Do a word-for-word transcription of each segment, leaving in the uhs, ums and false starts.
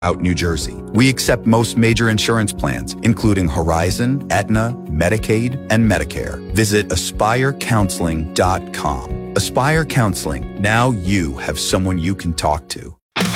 New Jersey. We accept most major insurance plans, including Horizon, Aetna, Medicaid, and Medicare. Visit aspire counseling dot com. Aspire Counseling. Now you have someone you can talk to.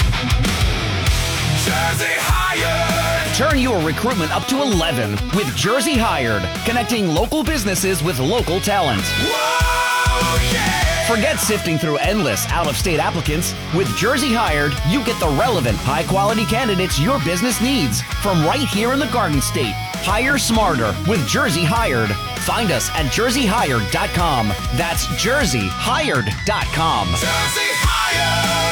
Jersey Hired. Turn your recruitment up to eleven with Jersey Hired, connecting local businesses with local talent. Whoa, yeah. Forget sifting through endless out-of-state applicants. With Jersey Hired, you get the relevant, high-quality candidates your business needs from right here in the Garden State. Hire smarter with Jersey Hired. Find us at jersey hired dot com. That's jersey hired dot com. Jersey Hired.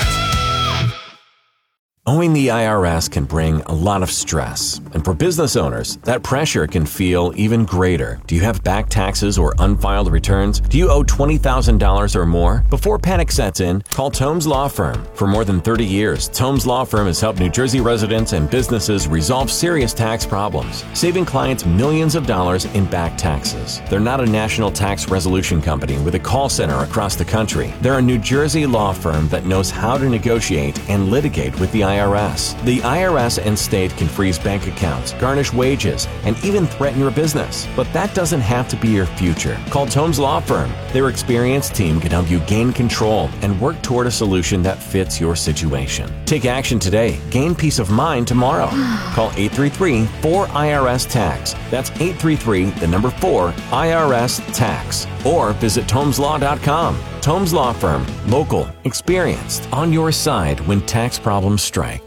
Owing the I R S can bring a lot of stress, and for business owners, that pressure can feel even greater. Do you have back taxes or unfiled returns? Do you owe twenty thousand dollars or more? Before panic sets in, call Tomes Law Firm. For more than thirty years, Tomes Law Firm has helped New Jersey residents and businesses resolve serious tax problems, saving clients millions of dollars in back taxes. They're not a national tax resolution company with a call center across the country. They're a New Jersey law firm that knows how to negotiate and litigate with the I R S. The I R S and state can freeze bank accounts, garnish wages, and even threaten your business. But that doesn't have to be your future. Call Tomes Law Firm. Their experienced team can help you gain control and work toward a solution that fits your situation. Take action today. Gain peace of mind tomorrow. Call eight three three, four, I R S, tax. That's eight three three, the number four, I R S, tax. Or visit tomes law dot com. Tomes Law Firm. Local. Experienced. On your side when tax problems strike.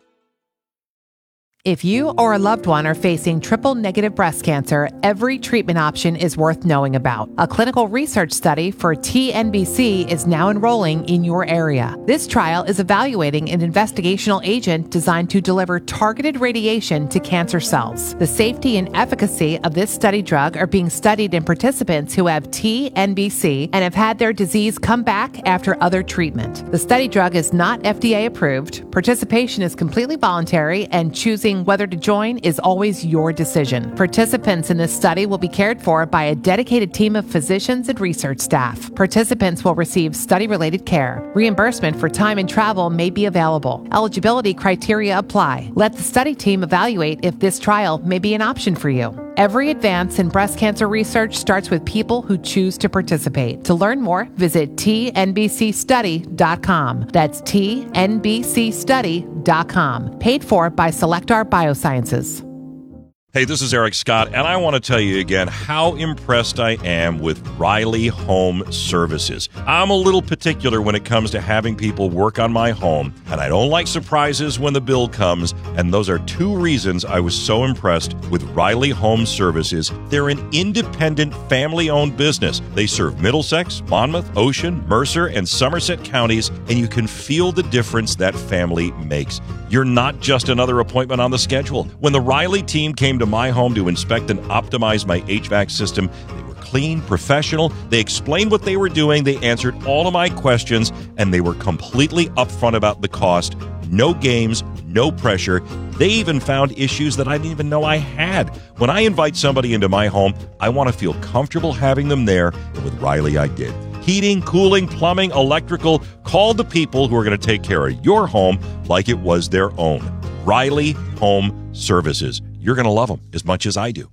If you or a loved one are facing triple-negative breast cancer, every treatment option is worth knowing about. A clinical research study for T N B C is now enrolling in your area. This trial is evaluating an investigational agent designed to deliver targeted radiation to cancer cells. The safety and efficacy of this study drug are being studied in participants who have T N B C and have had their disease come back after other treatment. The study drug is not F D A approved. Participation is completely voluntary, and choosing whether to join is always your decision. Participants in this study will be cared for by a dedicated team of physicians and research staff. Participants will receive study-related care. Reimbursement for time and travel may be available. Eligibility criteria apply. Let the study team evaluate if this trial may be an option for you. Every advance in breast cancer research starts with people who choose to participate. To learn more, visit T N B C study dot com. That's T N B C study dot com. Paid for by Selectar Biosciences. Hey, this is Eric Scott, and I want to tell you again how impressed I am with Riley Home Services. I'm a little particular when it comes to having people work on my home, and I don't like surprises when the bill comes, and those are two reasons I was so impressed with Riley Home Services. They're an independent, family-owned business. They serve Middlesex, Monmouth, Ocean, Mercer, and Somerset counties, and you can feel the difference that family makes. You're not just another appointment on the schedule. When the Riley team came to my home to inspect and optimize my H V A C system, they were clean, professional. They explained what they were doing. They answered all of my questions, and they were completely upfront about the cost. No games, no pressure. They even found issues that I didn't even know I had. When I invite somebody into my home, I want to feel comfortable having them there, and with Riley, I did. Heating, cooling, plumbing, electrical. Call the people who are going to take care of your home like it was their own. Riley Home Services. You're going to love them as much as I do.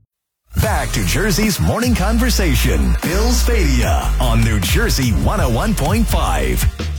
Back to Jersey's Morning Conversation. Bill Spadea on New Jersey one oh one point five.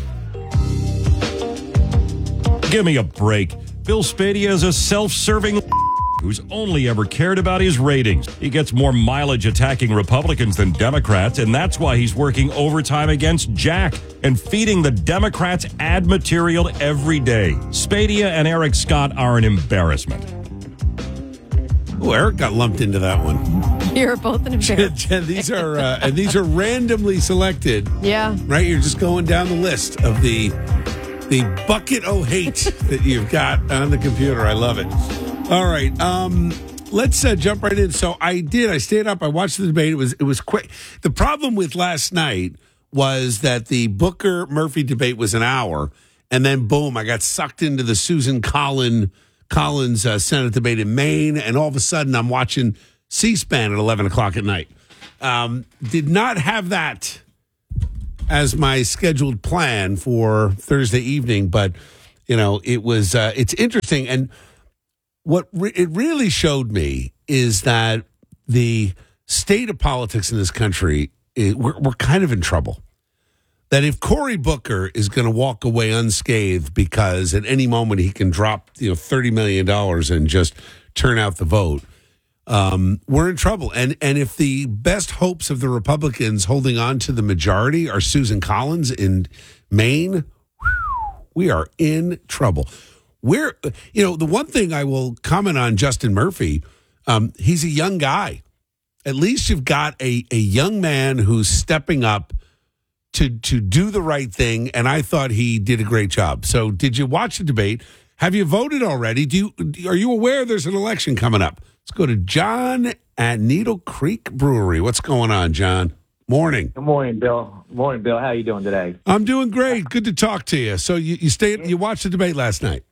Give me a break. Bill Spadea is a self-serving who's only ever cared about his ratings. He gets more mileage attacking Republicans than Democrats, and that's why he's working overtime against Jack and feeding the Democrats ad material every day. Spadea and Eric Scott are an embarrassment. Oh, Eric got lumped into that one. You're both an embarrassment. these are uh, and these are randomly selected. Yeah. Right? You're just going down the list of the the bucket of hate that you've got on the computer. I love it. All right. Um, let's uh, jump right in. So I did. I stayed up. I watched the debate. It was it was quick. The problem with last night was that the Booker Murphy debate was an hour, and then boom, I got sucked into the Susan Collins Collins uh, Senate debate in Maine, and all of a sudden I'm watching C-SPAN at eleven o'clock at night. Um, did not have that as my scheduled plan for Thursday evening, but You know, it was uh, it's interesting, and what re- it really showed me is that the state of politics in this country, it, we're, we're kind of in trouble. That if Cory Booker is going to walk away unscathed because at any moment he can drop, you know, thirty million dollars and just turn out the vote, um, we're in trouble. And and if the best hopes of the Republicans holding on to the majority are Susan Collins in Maine, we are in trouble. We're, you know, the one thing I will comment on Justin Murphy, um, he's a young guy. At least you've got a, a young man who's stepping up to to do the right thing, and I thought he did a great job. So did you watch the debate? Have you voted already? Do you are you aware there's an election coming up? Let's go to John at Needle Creek Brewery. What's going on, John? Morning. Good morning, Bill. Morning, Bill. How you doing today? I'm doing great. Good to talk to you. So you, you stayed you watched the debate last night?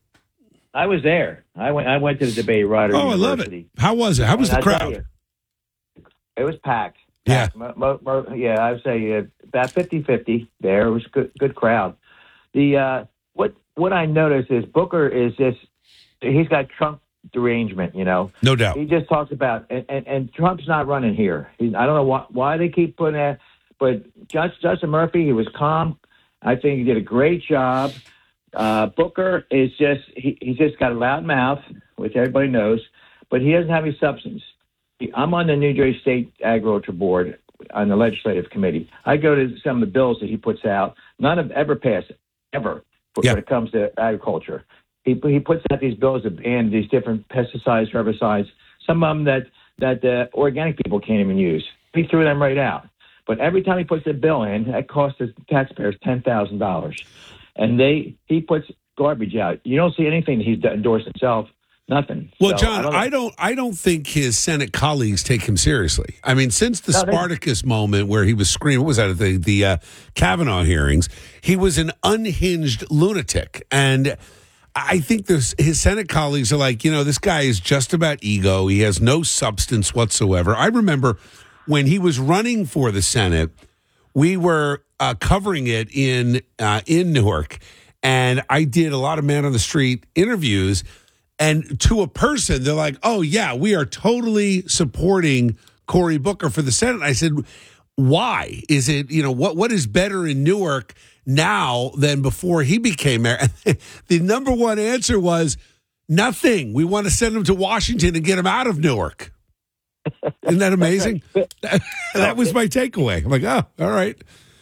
I was there. I went I went to the debate right. Oh, I love it. How was it? How was And the I tell crowd? you, it was packed. Yeah. Mo- mo- mo- yeah, I would say uh, about fifty-fifty there. It was a good, good crowd. The uh, what what I noticed is Booker is just he's got Trump derangement, you know. No doubt. He just talks about and, and, and Trump's not running here. He, I don't know why why they keep putting that, but Judge, Justin Murphy, he was calm. I think he did a great job. Uh, Booker is just he, he's just got a loud mouth, which everybody knows, but he doesn't have any substance. I'm on the New Jersey State Agriculture Board on the legislative committee. I go to some of the bills that he puts out. None have ever passed, ever, Yeah. when it comes to agriculture. He he puts out these bills that ban these different pesticides, herbicides, some of them that, that uh, organic people can't even use. He threw them right out. But every time he puts a bill in, that costs the taxpayers ten thousand dollars. And they he puts garbage out. You don't see anything that he's endorsed himself. Nothing. Well, So, John, I don't, I don't, I don't think his Senate colleagues take him seriously. I mean, since the No, they- Spartacus moment where he was screaming, what was that at the the uh, Kavanaugh hearings? He was an unhinged lunatic, and I think there's, his Senate colleagues are like, you know, this guy is just about ego. He has no substance whatsoever. I remember when he was running for the Senate, we were uh, covering it in uh, in Newark, and I did a lot of man on the street interviews. And to a person, they're like, oh, yeah, we are totally supporting Cory Booker for the Senate. I said, why? Is it, you know, what what is better in Newark now than before he became mayor? And the number one answer was nothing. We want to send him to Washington and get him out of Newark. Isn't that amazing? that, that was my takeaway. I'm like, oh, all right.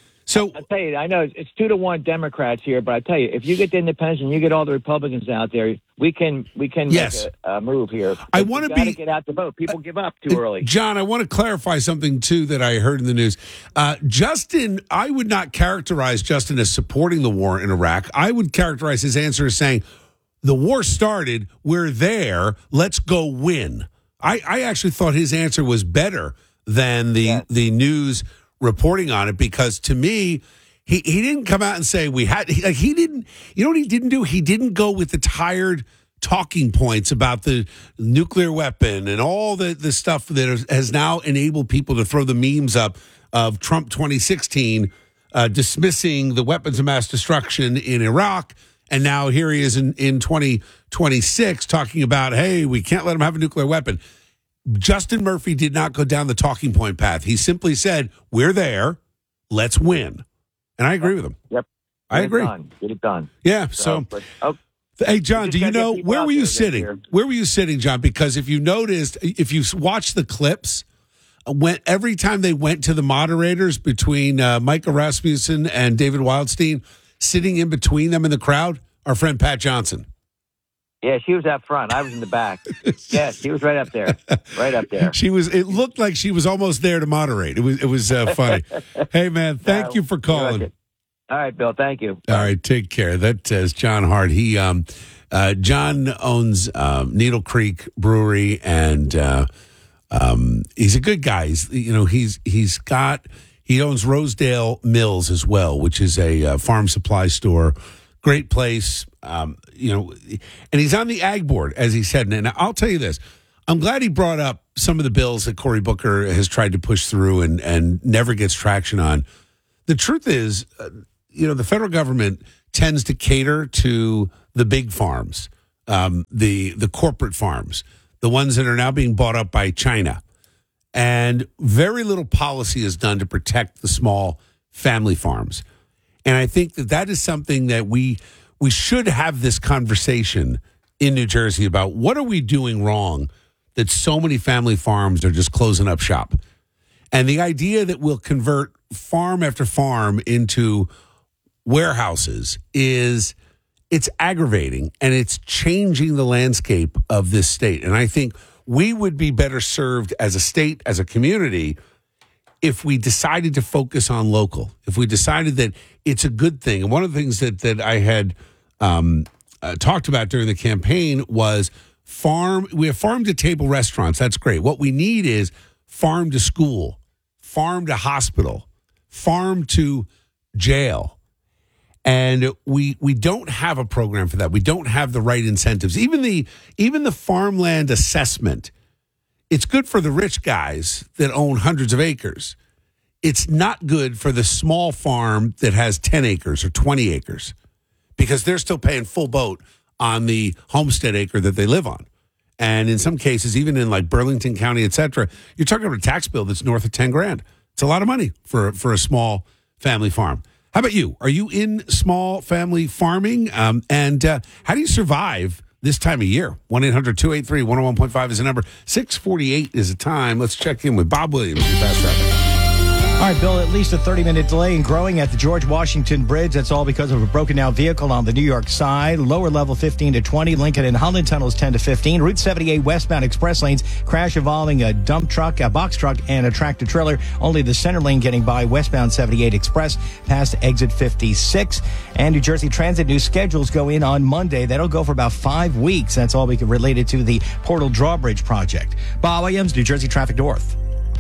So I tell you, I know it's two to one Democrats here, but I tell you, if you get the independents and you get all the Republicans out there, we can we can Yes. make a, a move here. I But wanna you gotta be- get out the vote. People give up too early. John, I want to clarify something, too, that I heard in the news. Uh, Justin, I would not characterize Justin as supporting the war in Iraq. I would characterize his answer as saying, the war started, we're there, let's go win. I, I actually thought his answer was better than the, Yes. the news reporting on it, because to me, he, he didn't come out and say we had, he, like he didn't, you know what he didn't do? He didn't go with the tired talking points about the nuclear weapon and all the, the stuff that has- has now enabled people to throw the memes up of Trump twenty sixteen uh, dismissing the weapons of mass destruction in Iraq. And now here he is in, in twenty twenty-six talking about, hey, we can't let him have a nuclear weapon. Justin Murphy did not go down the talking point path. He simply said, we're there, let's win. And I agree with him. Yep. I Get it agree. done. Get it done. Yeah, so... but, oh, Hey, John, We do just you gotta get know, people where out were you there this sitting? year. Where were you sitting, John? Because if you noticed, if you watched the clips, when every time they went to the moderators between uh, Micah Rasmussen and David Wildstein, sitting in between them in the crowd, our friend Pat Johnson. yeah, she was out front. I was in the back. Yes, she was right up there. Right up there. She was, it looked like she was almost there to moderate. It was, it was uh, funny. Hey, man, thank No, you for calling. you're All right, Bill. Thank you. All right, take care. That is John Hart. He, um, uh, John owns um, Needle Creek Brewery, and uh, um, he's a good guy. He's, you know, he's he's got he owns Rosedale Mills as well, which is a uh, farm supply store. Great place, um, you know, and he's on the ag board, as he said. And I'll tell you this: I'm glad he brought up some of the bills that Cory Booker has tried to push through and and never gets traction on. The truth is, uh, you know, the federal government tends to cater to the big farms, um, the the corporate farms, the ones that are now being bought up by China. And very little policy is done to protect the small family farms. And I think that that is something that we we should have this conversation in New Jersey about what are we doing wrong that so many family farms are just closing up shop. And the idea that we'll convert farm after farm into warehouses is it's aggravating and it's changing the landscape of this state. And I think we would be better served as a state, as a community, if we decided to focus on local, if we decided that it's a good thing. And one of the things that, that I had um, uh, talked about during the campaign was farm. We have farm to table restaurants. That's great. What we need is farm to school, farm to hospital, farm to jail. And we we don't have a program for that. We don't have the right incentives. Even the even the farmland assessment, it's good for the rich guys that own hundreds of acres. It's not good for the small farm that has ten acres or twenty acres because they're still paying full boat on the homestead acre that they live on. And in some cases, even in like Burlington County, et cetera, you're talking about a tax bill that's north of ten grand. It's a lot of money for, for a small family farm. How about you? Are you in small family farming? Um, and uh, how do you survive this time of year? one eight hundred two eight three one oh one point five is the number. six forty-eight is the time. Let's check in with Bob Williams in Fast Traffic. All right, Bill, at least a thirty-minute delay in growing at the George Washington Bridge. That's all because of a broken-down vehicle on the New York side. Lower level fifteen to twenty. Lincoln and Holland tunnels ten to fifteen. Route seventy-eight westbound express lanes. Crash involving a dump truck, a box truck, and a tractor-trailer. Only the center lane getting by westbound seventy-eight express past exit fifty-six. And New Jersey Transit new schedules go in on Monday. That'll go for about five weeks. That's all we can related to the Portal Drawbridge project. Bob Williams, New Jersey Traffic North.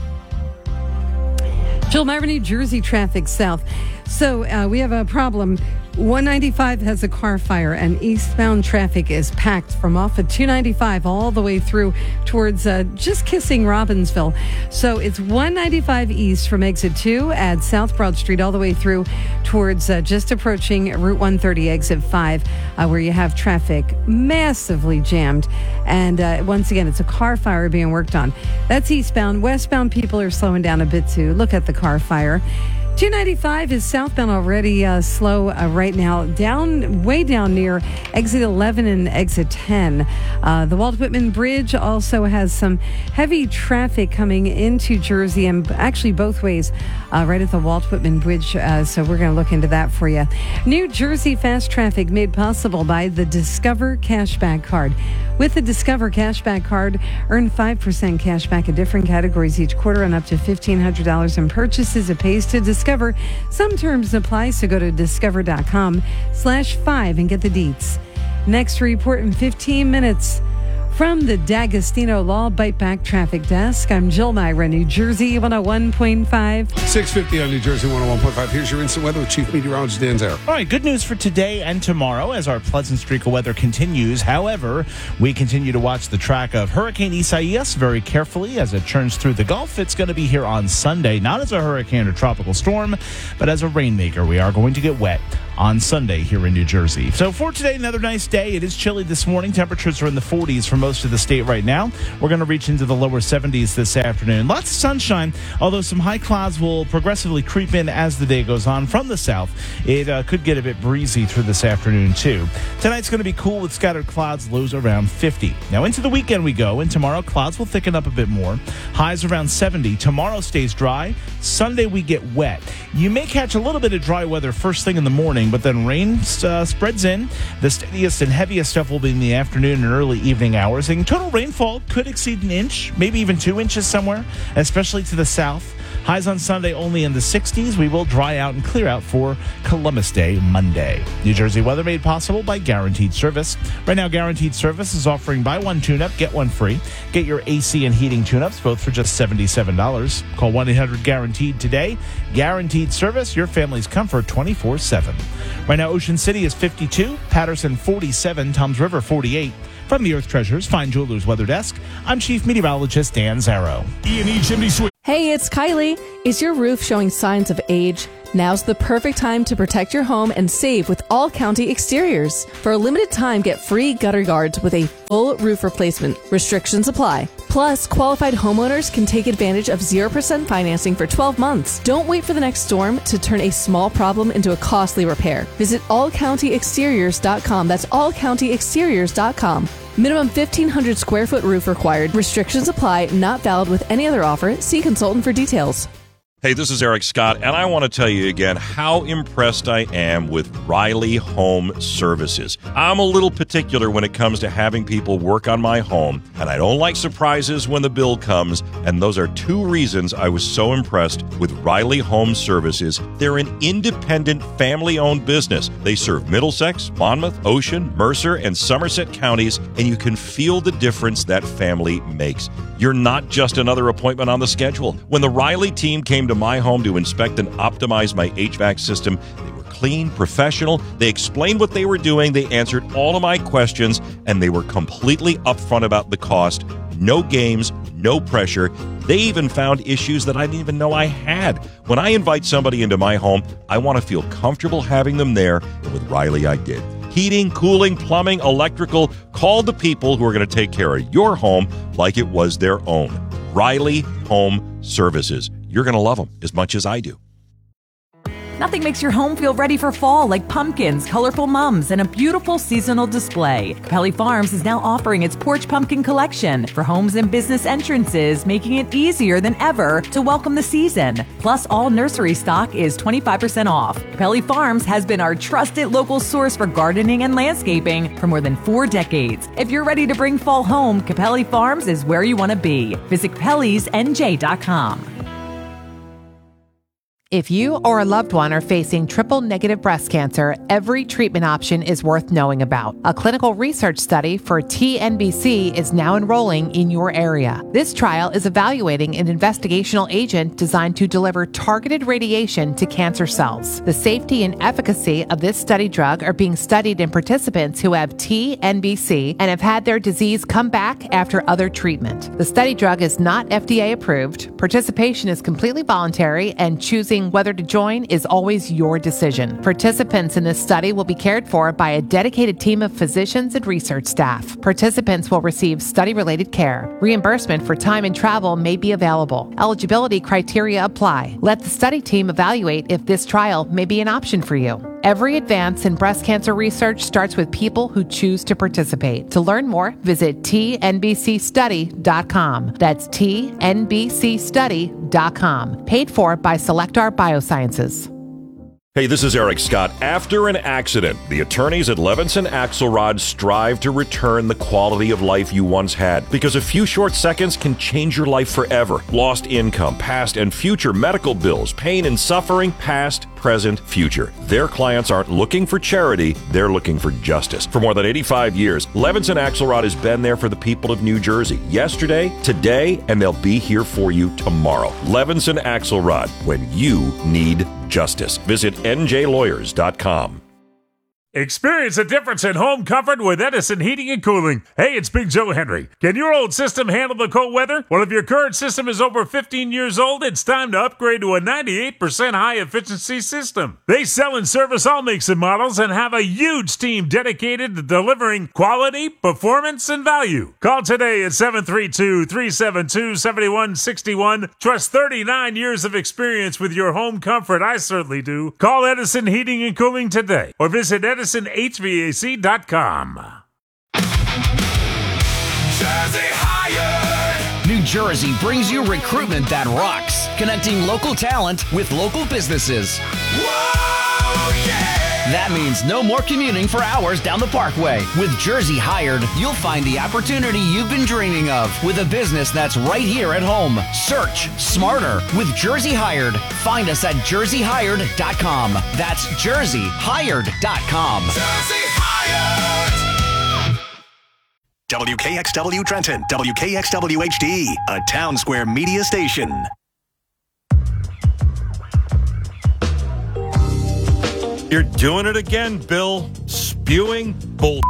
Jill Myra, New Jersey traffic south. So uh, we have a problem. one ninety-five has a car fire and eastbound traffic is packed from off of two ninety-five all the way through towards uh, just kissing Robbinsville. So it's one ninety-five east from exit two at South Broad Street all the way through towards uh, just approaching Route one thirty exit five uh, where you have traffic massively jammed. And uh, once again, it's a car fire being worked on. That's eastbound. Westbound people are slowing down a bit too. Look at the car fire. two ninety-five is southbound already uh, slow uh, right now, down way down near exit eleven and exit ten. Uh, the Walt Whitman Bridge also has some heavy traffic coming into Jersey and actually both ways uh, right at the Walt Whitman Bridge. Uh, so we're going to look into that for you. New Jersey fast traffic made possible by the Discover Cashback Card. With the Discover Cashback Card, earn five percent cash back in different categories each quarter and up to fifteen hundred dollars in purchases. It pays to Discover. Some terms apply, so go to discover.com slash five and get the deets. Next report in fifteen minutes. From the D'Agostino Law Bite Back Traffic Desk, I'm Jill Myra, New Jersey one oh one point five. six fifty on New Jersey one oh one point five. Here's your instant weather with Chief Meteorologist Dan Zara. All right, good news for today and tomorrow as our pleasant streak of weather continues. However, we continue to watch the track of Hurricane Isaias very carefully as it churns through the Gulf. It's going to be here on Sunday, not as a hurricane or tropical storm, but as a rainmaker. We are going to get wet on Sunday here in New Jersey. So for today, another nice day. It is chilly this morning. Temperatures are in the forties for most of the state right now. We're going to reach into the lower seventies this afternoon. Lots of sunshine, although some high clouds will progressively creep in as the day goes on from the south. It uh, could get a bit breezy through this afternoon, too. Tonight's going to be cool with scattered clouds, lows around fifty. Now into the weekend we go, and tomorrow clouds will thicken up a bit more. Highs around seventy. Tomorrow stays dry. Sunday we get wet. You may catch a little bit of dry weather first thing in the morning, but then rain uh, spreads in. The steadiest and heaviest stuff will be in the afternoon and early evening hours. And total rainfall could exceed an inch, maybe even two inches somewhere, especially to the south. Highs on Sunday only in the sixties. We will dry out and clear out for Columbus Day Monday. New Jersey weather made possible by Guaranteed Service. Right now, Guaranteed Service is offering buy one tune-up, get one free. Get your A C and heating tune-ups, both for just seventy-seven dollars. Call one eight hundred guaranteed today. Guaranteed Service, your family's comfort twenty-four seven. Right now, Ocean City is fifty-two, Patterson forty-seven, Toms River forty-eight. From the Earth Treasures Fine Jewelers Weather Desk, I'm Chief Meteorologist Dan Zarrow. E and E Chimney Sweep. Hey, it's Kylie. Is your roof showing signs of age, Now's the perfect time to protect your home and save with All County Exteriors. For a limited time, get free gutter guards with a full roof replacement. Restrictions apply. Plus, qualified homeowners can take advantage of zero percent financing for twelve months. Don't wait for the next storm to turn a small problem into a costly repair. Visit all county exteriors dot com. That's all county exteriors dot com. Minimum fifteen hundred square foot roof required. Restrictions apply. Not valid with any other offer. See consultant for details. Hey, this is Eric Scott, and I want to tell you again how impressed I am with Riley Home Services. I'm a little particular when it comes to having people work on my home, and I don't like surprises when the bill comes, and those are two reasons I was so impressed with Riley Home Services. They're an independent, family-owned business. They serve Middlesex, Monmouth, Ocean, Mercer, and Somerset counties, and you can feel the difference that family makes. You're not just another appointment on the schedule. When the Riley team came to my home to inspect and optimize my H V A C system, they were clean, professional. They explained what they were doing. They answered all of my questions, and they were completely upfront about the cost. No games, no pressure. They even found issues that I didn't even know I had. When I invite somebody into my home, I want to feel comfortable having them there, and with Riley I did. Heating, cooling, plumbing, electrical. Call the people who are going to take care of your home like it was their own. Riley Home Services. You're going to love them as much as I do. Nothing makes your home feel ready for fall like pumpkins, colorful mums, and a beautiful seasonal display. Capelli Farms is now offering its porch pumpkin collection for homes and business entrances, making it easier than ever to welcome the season. Plus, all nursery stock is twenty-five percent off. Capelli Farms has been our trusted local source for gardening and landscaping for more than four decades. If you're ready to bring fall home, Capelli Farms is where you want to be. Visit capellis n j dot com. If you or a loved one are facing triple-negative breast cancer, every treatment option is worth knowing about. A clinical research study for T N B C is now enrolling in your area. This trial is evaluating an investigational agent designed to deliver targeted radiation to cancer cells. The safety and efficacy of this study drug are being studied in participants who have T N B C and have had their disease come back after other treatment. The study drug is not F D A approved. Participation is completely voluntary, and choosing whether to join is always your decision. Participants in this study will be cared for by a dedicated team of physicians and research staff. Participants will receive study-related care. Reimbursement for time and travel may be available. Eligibility criteria apply. Let the study team evaluate if this trial may be an option for you. Every advance in breast cancer research starts with people who choose to participate. To learn more, visit T N B C study dot com. That's T N B C study dot com. Paid for by Selectar Biosciences. Hey, this is Eric Scott. After an accident, the attorneys at Levinson Axelrod strive to return the quality of life you once had, because a few short seconds can change your life forever. Lost income, past and future medical bills, pain and suffering, past, present, future. Their clients aren't looking for charity, they're looking for justice. For more than eighty-five years, Levinson Axelrod has been there for the people of New Jersey. Yesterday, today, and they'll be here for you tomorrow. Levinson Axelrod, when you need justice. Visit N J lawyers dot com. Experience a difference in home comfort with Edison Heating and Cooling. Hey, it's Big Joe Henry. Can your old system handle the cold weather? Well, if your current system is over fifteen years old, it's time to upgrade to a ninety-eight percent high-efficiency system. They sell and service all makes and models and have a huge team dedicated to delivering quality, performance, and value. Call today at seven three two, three seven two, seven one six one. Trust thirty-nine years of experience with your home comfort. I certainly do. Call Edison Heating and Cooling today or visit Edison H V A C dot com. Jersey Hired. New Jersey brings you recruitment that rocks, connecting local talent with local businesses. Whoa, yeah. That means no more commuting for hours down the Parkway. With Jersey Hired, you'll find the opportunity you've been dreaming of with a business that's right here at home. Search smarter with Jersey Hired. Find us at jersey hired dot com. That's jersey hired dot com. Jersey Hired. W K X W Trenton, W K X W H D, a Town Square media station. You're doing it again, Bill. Spewing bull.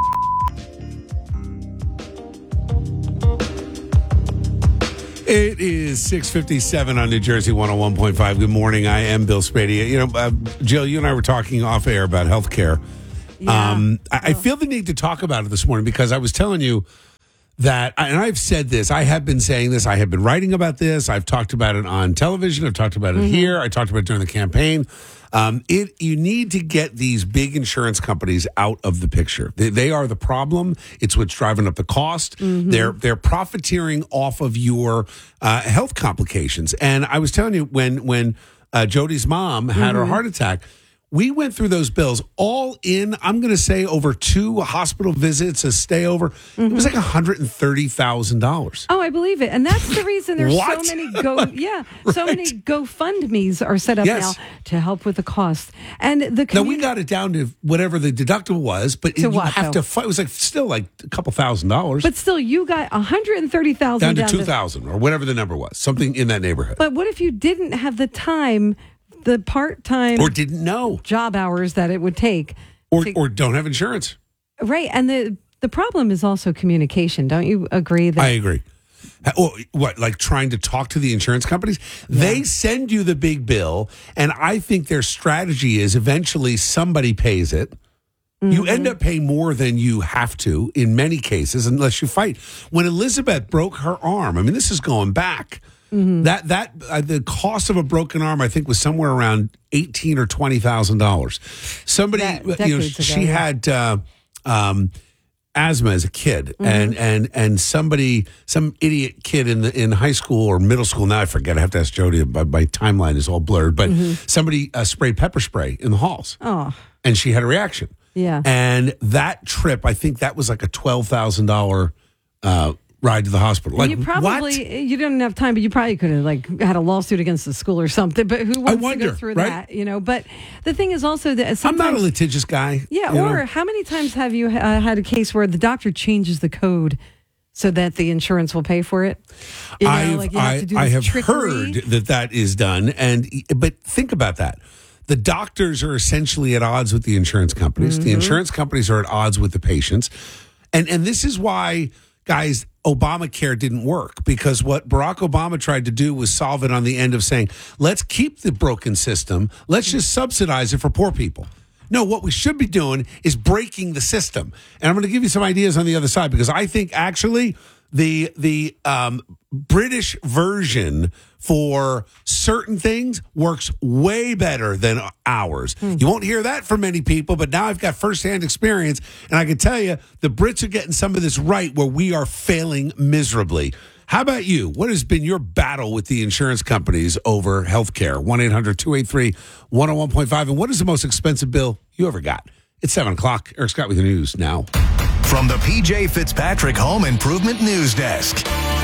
It is six fifty-seven on New Jersey one oh one point five. Good morning. I am Bill Spadia. You know, uh, Jill, you and I were talking off air about health care. Yeah. Um, I, I feel the need to talk about it this morning because I was telling you that, and I've said this, I have been saying this, I have been writing about this, I've talked about it on television, I've talked about it Mm-hmm. here, I talked about it during the campaign. Um, it you need to get these big insurance companies out of the picture. They, they are the problem. It's what's driving up the cost. Mm-hmm. They're they're profiteering off of your uh, health complications. And I was telling you when when uh, Jody's mom had her Mm-hmm. heart attack. We went through those bills all in, I'm going to say, over two hospital visits, a stay over. Mm-hmm. It was like one hundred thirty thousand dollars. Oh, I believe it. And that's the reason there's What? so many go yeah, so Right. many GoFundMe's are set up Yes. now to help with the cost. And the Now, we communi- got it down to whatever the deductible was, but To you what, have though? to fight. It was like still like a couple thousand dollars. But still, you got one hundred thirty thousand down to two thousand or whatever the number was, something in that neighborhood. But what if you didn't have the time, the part-time Or didn't know. job hours that it would take? Or, to- or don't have insurance. right. And the the problem is also communication. Don't you agree that I agree. Ha- Oh, what, like trying to talk to the insurance companies? They send you the big bill, and I think their strategy is eventually somebody pays it. You end up paying more than you have to in many cases, unless you fight. When Elizabeth broke her arm, I mean, this is going back. That that uh, the cost of a broken arm, I think, was somewhere around eighteen or twenty thousand dollars. Somebody, That- you know, decades she ago, yeah. had uh, um, asthma as a kid, and and and somebody, some idiot kid in the in high school or middle school. Now I forget. I have to ask Jody. My, my timeline is all blurred. But somebody uh, sprayed pepper spray in the halls, Oh, and she had a reaction. yeah. And that trip, I think that was like a twelve thousand dollar uh, ride to the hospital. Like you probably what? you didn't have time, but you probably could have like had a lawsuit against the school or something. But who wants to wonder, go through right? that? You know. But the thing is also that I'm sometimes, not a litigious guy. yeah. you Or know? how many times have you uh, had a case where the doctor changes the code so that the insurance will pay for it? You know, I've, like you have I, to do I this have trickery. heard that that is done, and but think about that. The doctors are essentially at odds with the insurance companies. Mm-hmm. The insurance companies are at odds with the patients, and and this is why, guys, Obamacare didn't work, because what Barack Obama tried to do was solve it on the end of saying, let's keep the broken system, let's just subsidize it for poor people. No, what we should be doing is breaking the system. And I'm going to give you some ideas on the other side, because I think actually the the um, British version for certain things works way better than ours. You won't hear that from many people, but now I've got firsthand experience, and I can tell you the Brits are getting some of this right where we are failing miserably. How about you? What has been your battle with the insurance companies over healthcare? one eight hundred two eight three one oh one point five. And what is the most expensive bill you ever got? It's seven o'clock. Eric Scott with the news now. From the P J Fitzpatrick Home Improvement News Desk.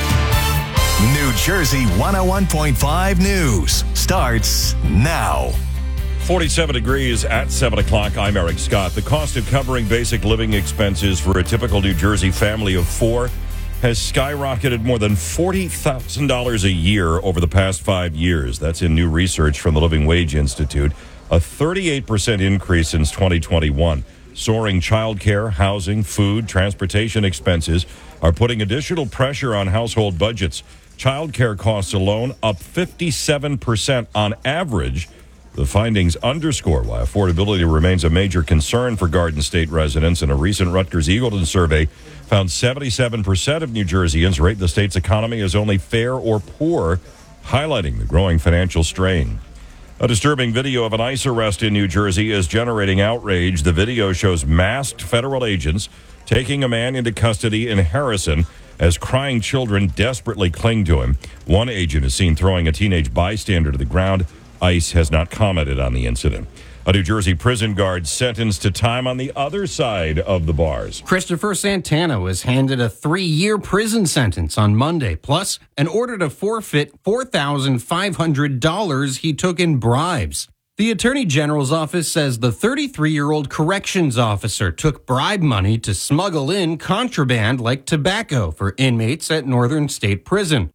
New Jersey one oh one point five News starts now. forty-seven degrees at seven o'clock. I'm Eric Scott. The cost of covering basic living expenses for a typical New Jersey family of four has skyrocketed more than forty thousand dollars a year over the past five years. That's in new research from the Living Wage Institute, a thirty-eight percent increase since twenty twenty-one. Soaring childcare, housing, food, transportation expenses are putting additional pressure on household budgets. Childcare costs alone up fifty-seven percent on average. The findings underscore why affordability remains a major concern for Garden State residents. In a recent Rutgers Eagleton survey, found seventy-seven percent of New Jerseyans rate the state's economy as only fair or poor, highlighting the growing financial strain. A disturbing video of an ICE arrest in New Jersey is generating outrage. The video shows masked federal agents taking a man into custody in Harrison as crying children desperately cling to him. One agent is seen throwing a teenage bystander to the ground. ICE has not commented on the incident. A New Jersey prison guard sentenced to time on the other side of the bars. Christopher Santana was handed a three-year prison sentence on Monday, plus an order to forfeit four thousand five hundred dollars he took in bribes. The Attorney General's office says the thirty-three-year-old corrections officer took bribe money to smuggle in contraband like tobacco for inmates at Northern State Prison.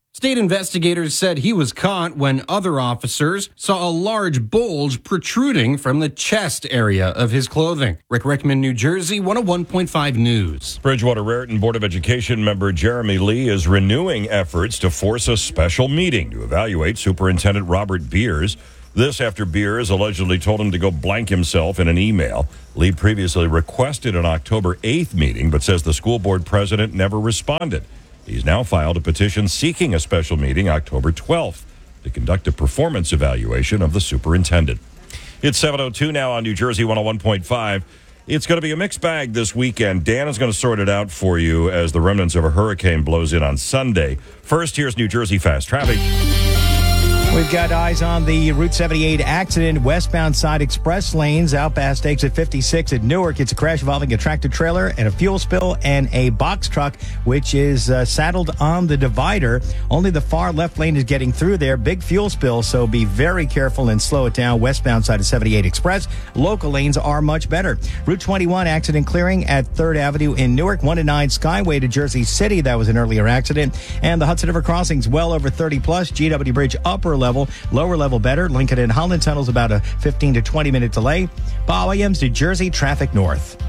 State investigators said he was caught when other officers saw a large bulge protruding from the chest area of his clothing. Rick Rickman, New Jersey, one oh one point five News. Bridgewater Raritan Board of Education member Jeremy Lee is renewing efforts to force a special meeting to evaluate Superintendent Robert Beers. This after Beers allegedly told him to go blank himself in an email. Lee previously requested an October eighth meeting, but says the school board president never responded. He's now filed a petition seeking a special meeting October twelfth to conduct a performance evaluation of the superintendent. It's seven oh two now on New Jersey one oh one point five. It's going to be a mixed bag this weekend. Dan is going to sort it out for you as the remnants of a hurricane blows in on Sunday. First, here's New Jersey Fast Traffic. We've got eyes on the Route seventy-eight accident, westbound side express lanes, out past exit fifty-six at Newark. It's a crash involving a tractor trailer and a fuel spill and a box truck, which is uh, saddled on the divider. Only the far left lane is getting through there. Big fuel spill, so be very careful and slow it down. Westbound side of seventy-eight Express. Local lanes are much better. Route twenty-one accident clearing at third Avenue in Newark. one to nine Skyway to Jersey City. That was an earlier accident. And the Hudson River crossings well over thirty plus. G W Bridge upper level, lower level better. Lincoln and Holland tunnels about a fifteen to twenty minute delay. Bob Williams, New Jersey traffic north.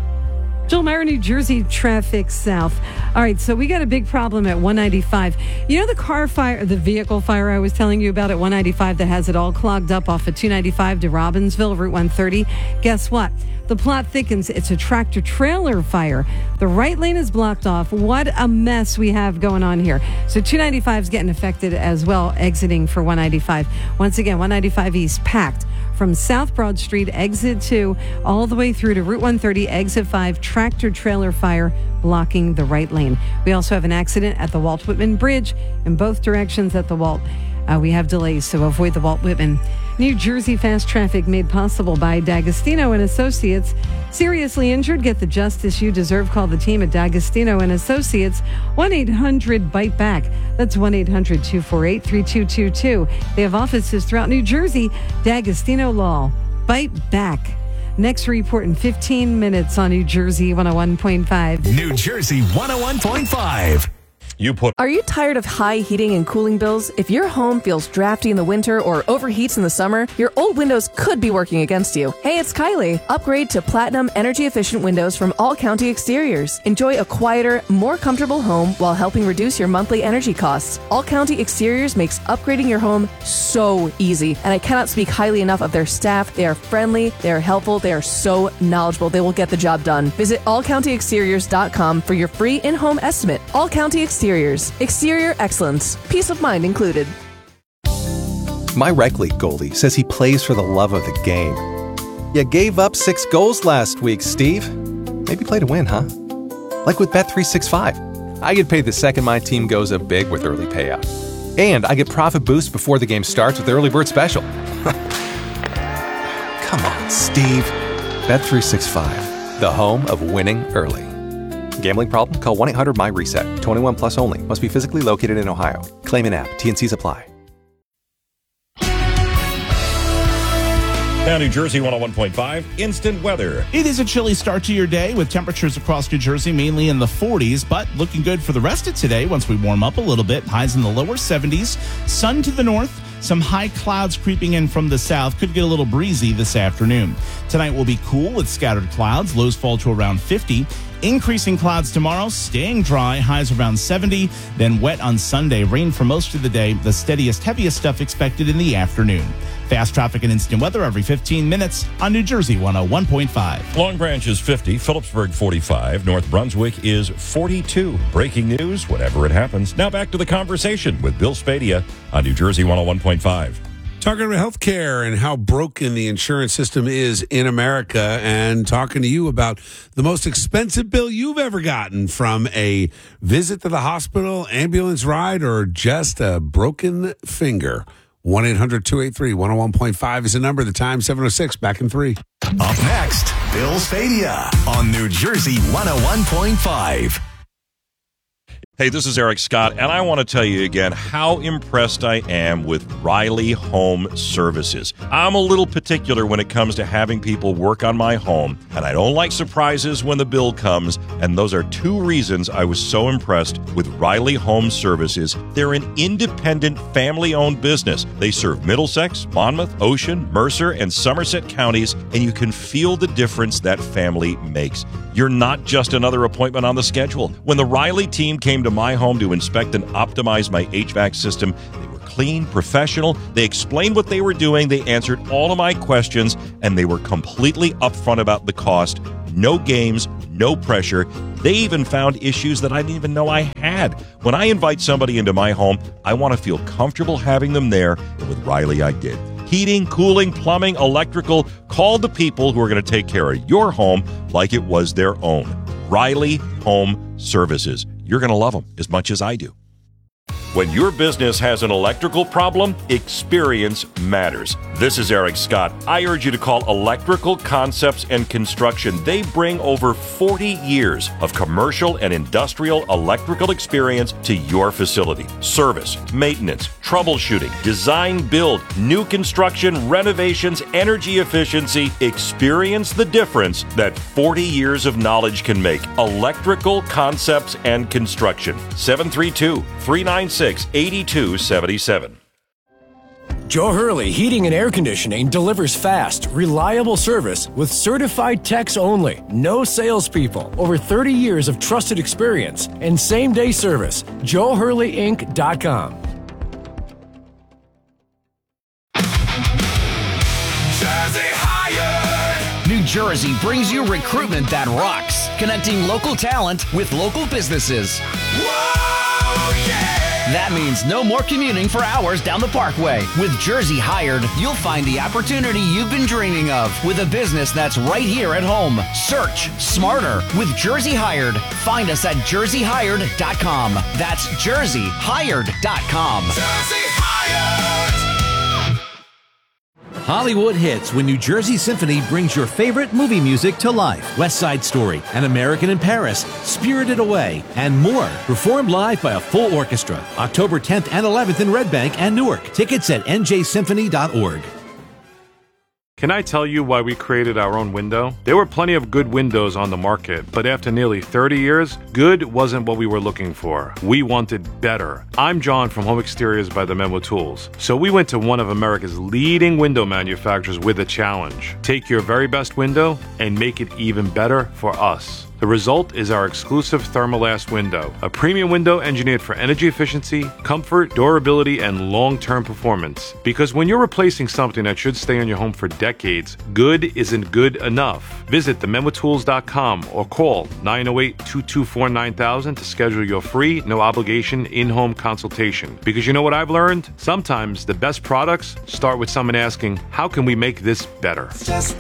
Joel Meyer, New Jersey traffic south. All right, so we got a big problem at one ninety-five. You know the car fire, the vehicle fire I was telling you about at one ninety-five that has it all clogged up off of two ninety-five to Robbinsville, Route one thirty? Guess what? The plot thickens. It's a tractor trailer fire. The right lane is blocked off. What a mess we have going on here. So two ninety-five is getting affected as well, exiting for one ninety-five. Once again, one ninety-five East packed from South Broad Street, exit two, all the way through to Route one thirty, exit five, tractor trailer fire blocking the right lane. We also have an accident at the Walt Whitman Bridge in both directions at the Walt. Uh, we have delays, so avoid the Walt Whitman. New Jersey fast traffic made possible by D'Agostino and Associates. Seriously injured? Get the justice you deserve. Call the team at D'Agostino and Associates. one eight hundred bite back. That's one eight hundred two four eight three two two two. They have offices throughout New Jersey. D'Agostino Law. Bite back. Next report in fifteen minutes on New Jersey one oh one point five. New Jersey one oh one point five. You put. Are you tired of high heating and cooling bills? If your home feels drafty in the winter or overheats in the summer, your old windows could be working against you. Hey, it's Kylie. Upgrade to Platinum energy-efficient windows from All County Exteriors. Enjoy a quieter, more comfortable home while helping reduce your monthly energy costs. All County Exteriors makes upgrading your home so easy, and I cannot speak highly enough of their staff. They are friendly, they are helpful, they are so knowledgeable. They will get the job done. Visit all county exteriors dot com for your free in-home estimate. All County Exteriors. Exterior excellence. Peace of mind included. My rec league goalie says he plays for the love of the game. You gave up six goals last week, Steve. Maybe play to win, huh? Like with Bet three sixty-five. I get paid the second my team goes up big with early payout. And I get profit boost before the game starts with the early bird special. Come on, Steve. Bet three sixty-five. The home of winning early. Gambling problem? Call one eight hundred my reset. twenty-one plus only. Must be physically located in Ohio. Claim an app. T and Cs apply. Now, New Jersey one oh one point five, instant weather. It is a chilly start to your day with temperatures across New Jersey mainly in the forties, but looking good for the rest of today once we warm up a little bit. Highs in the lower seventies. Sun to the north. Some high clouds creeping in from the south. Could get a little breezy this afternoon. Tonight will be cool with scattered clouds. Lows fall to around fifty. Increasing clouds tomorrow, staying dry, highs around seventy, then wet on Sunday. Rain for most of the day, the steadiest, heaviest stuff expected in the afternoon. Fast traffic and instant weather every fifteen minutes on New Jersey one oh one point five. Long Branch is fifty, Phillipsburg forty-five, North Brunswick is forty-two. Breaking news, whatever it happens. Now back to the conversation with Bill Spadia on New Jersey one oh one point five. Talking about healthcare and how broken the insurance system is in America, and talking to you about the most expensive bill you've ever gotten from a visit to the hospital, ambulance ride, or just a broken finger. one eight hundred two eight three one oh one point five is the number. The time seven oh six, back in three. Up next, Bill Spadia on New Jersey one oh one point five. Hey, this is Eric Scott, and I want to tell you again how impressed I am with Riley Home Services. I'm a little particular when it comes to having people work on my home, and I don't like surprises when the bill comes, and those are two reasons I was so impressed with Riley Home Services. They're an independent, family-owned business. They serve Middlesex, Monmouth, Ocean, Mercer, and Somerset counties, and you can feel the difference that family makes. You're not just another appointment on the schedule. When the Riley team came to my home to inspect and optimize my H V A C system, they were clean, professional. They explained what they were doing. They answered all of my questions, and they were completely upfront about the cost. No games, no pressure. They even found issues that I didn't even know I had. When I invite somebody into my home, I want to feel comfortable having them there, and with Riley, I did. Heating, cooling, plumbing, electrical. Call the people who are going to take care of your home like it was their own. Riley Home Services. You're going to love them as much as I do. When your business has an electrical problem, experience matters. This is Eric Scott. I urge you to call Electrical Concepts and Construction. They bring over forty years of commercial and industrial electrical experience to your facility. Service, maintenance, troubleshooting, design, build, new construction, renovations, energy efficiency. Experience the difference that forty years of knowledge can make. Electrical Concepts and Construction. seven three two, three nine six, eight two seven seven. Joe Hurley Heating and Air Conditioning delivers fast, reliable service with certified techs only. No salespeople. Over thirty years of trusted experience and same-day service. Joe Hurley Inc dot com. Jersey Hired. New Jersey brings you recruitment that rocks, connecting local talent with local businesses. Whoa, yeah. That means no more commuting for hours down the Parkway. With Jersey Hired, you'll find the opportunity you've been dreaming of with a business that's right here at home. Search smarter with Jersey Hired. Find us at jersey hired dot com. That's jersey hired dot com. Jersey Hired. Hollywood hits when New Jersey Symphony brings your favorite movie music to life. West Side Story, An American in Paris, Spirited Away, and more. Performed live by a full orchestra. October tenth and eleventh in Red Bank and Newark. Tickets at n j symphony dot org. Can I tell you why we created our own window? There were plenty of good windows on the market, but after nearly thirty years, good wasn't what we were looking for. We wanted better. I'm John from Home Exteriors by the Memo Tools. So we went to one of America's leading window manufacturers with a challenge. Take your very best window and make it even better for us. The result is our exclusive Thermalast window, a premium window engineered for energy efficiency, comfort, durability, and long-term performance. Because when you're replacing something that should stay in your home for decades, good isn't good enough. Visit the memo tools dot com or call nine oh eight, two two four, nine thousand to schedule your free, no-obligation, in-home consultation. Because you know what I've learned? Sometimes the best products start with someone asking, how can we make this better? Just